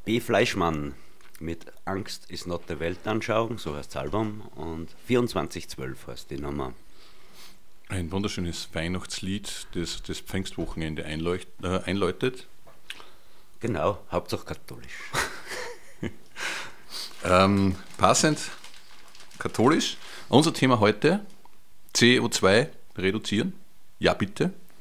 B. Fleischmann mit Angst ist not der Weltanschauung, so heißt das Album, und 2412 heißt die Nummer. Ein wunderschönes Weihnachtslied, das das Pfingstwochenende einläutet. Genau, Hauptsache katholisch. Passend katholisch. Unser Thema heute: CO2 reduzieren. Ja, bitte.